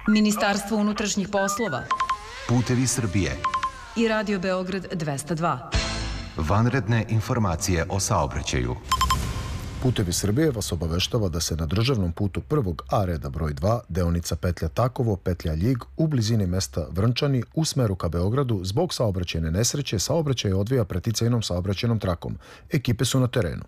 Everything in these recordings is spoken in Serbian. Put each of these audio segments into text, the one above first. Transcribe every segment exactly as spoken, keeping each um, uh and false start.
Ministarstvo unutrašnjih poslova, Putevi Srbije i Radio Beograd dvesta dva. Vanredne informacije o saobraćaju. Putevi Srbije vas obaveštava da se na državnom putu prvog A reda broj dva, deonica petlja Takovo, petlja Ljig, u blizini mesta Vrnčani, u smeru ka Beogradu, zbog saobraćajne nesreće, saobraćaj odvija preticajnom saobraćajnom trakom. Ekipe su na terenu.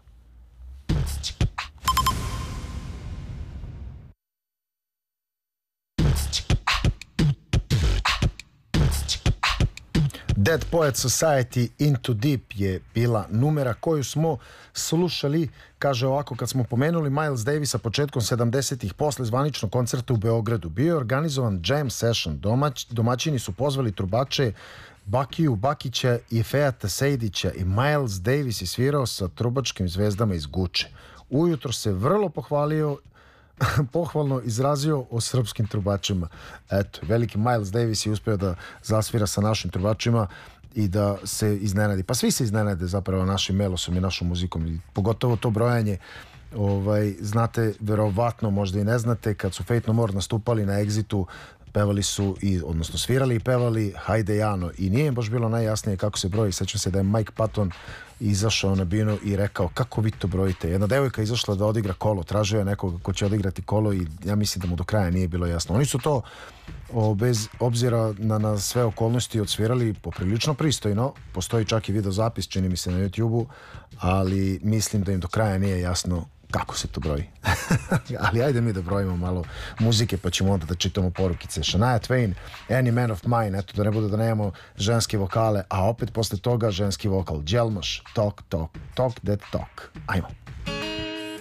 Dead Poet Society Into Deep je bila numera koju smo slušali, kaže ovako, kad smo pomenuli Miles Davisa početkom sedamdesetih posle zvaničnog koncerta u Beogradu. Bio je organizovan jam session, Domać, domaćini su pozvali trubače Bakiju Bakića i Fejata Sejdića i Miles Davis je svirao sa trubačkim zvezdama iz Guče. Ujutro se vrlo pohvalio pohvalno izrazio o srpskim trubačima. Eto, veliki Miles Davis je uspeo da zasvira sa našim trubačima i da se iznenadi. Pa svi se iznenade zapravo našim melosom i našom muzikom. I pogotovo to brojanje, ovaj, znate, verovatno, možda i ne znate, kad su Fate No More nastupali na Exitu, pevali su, i, odnosno svirali i pevali Hajde Jano. I nije baš bilo najjasnije kako se broji. Sećam se da je Mike Patton izašao na binu i rekao kako vi to brojite. Jedna devojka izašla da odigra kolo, tražio je nekoga ko će odigrati kolo i ja mislim da mu do kraja nije bilo jasno. Oni su to o, bez obzira na, na sve okolnosti odsvirali poprilično pristojno. Postoji čak i videozapis, čini mi se, na YouTube-u, ali mislim da im do kraja nije jasno kako se to broji. Ali ajde mi da brojimo malo muzike, pa ćemo onda da čitamo porukice. Shania Twain, Any Man of Mine, eto da ne bude da nemamo ženske vokale, a opet posle toga ženski vokal. Djelmoš, Talk, Talk, Talk That Talk. Ajmo.